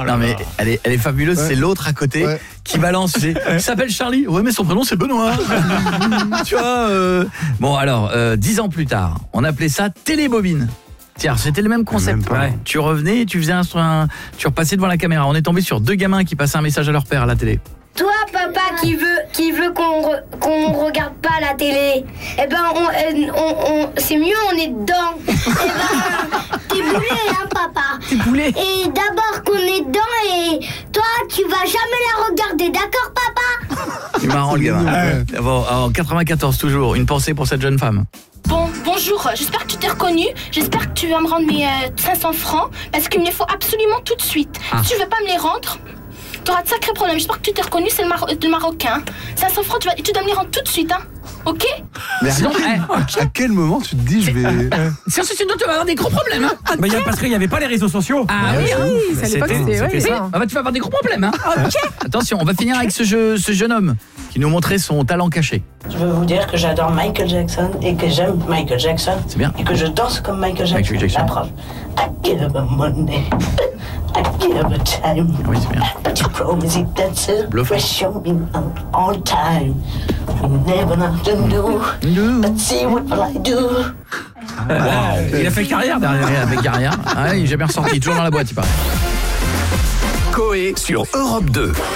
Non mais elle est fabuleuse, c'est l'autre à côté qui balance. Il s'appelle Charlie. Ouais mais son prénom c'est Benoît. Tu vois Bon alors 10 ans plus tard, on appelait ça télébobine. Tiens, c'était le même concept. Tu revenais, tu faisais tu repassais devant la caméra. On est tombé sur deux gamins qui passaient un message à leur père à la télé. Toi, papa, qui veut qu'on regarde pas la télé, eh ben, c'est mieux, on est dedans. Eh ben, t'es boulé, hein, papa. T'es boulé. Et d'abord qu'on est dedans et toi, tu vas jamais la regarder, d'accord, papa? C'est marrant, le gamin. Bon, en 94, toujours, une pensée pour cette jeune femme. Bonjour, j'espère que tu t'es reconnu. J'espère que tu vas me rendre mes 500 francs parce qu'il me les faut absolument tout de suite. Si tu veux pas me les rendre, t'auras de sacrés problèmes. J'espère que tu t'es reconnu, c'est le Marocain. 500 francs, tu dois me les rendre tout de suite, hein. Ok? Mais à quel moment tu te dis je vais... Sinon tu vas avoir des gros problèmes, hein. Parce qu'il n'y avait pas les réseaux sociaux. Ah oui, c'est à l'époque, c'était ça. Tu vas avoir des gros problèmes, hein. Attention, on va finir avec ce jeune homme qui nous montrait son talent caché. Je veux vous dire que j'adore Michael Jackson et que j'aime Michael Jackson. C'est bien. Et que je danse comme Michael Jackson. La preuve. I give her money. I give her time. Oui, c'est bien. But you promise it, that's it. Bluffant. Show me all time. You never know to do. Let's see what will I do. Il a fait carrière derrière. Il a fait carrière. Il est jamais ressorti, toujours dans la boîte, il paraît. Coé sur Europe 2.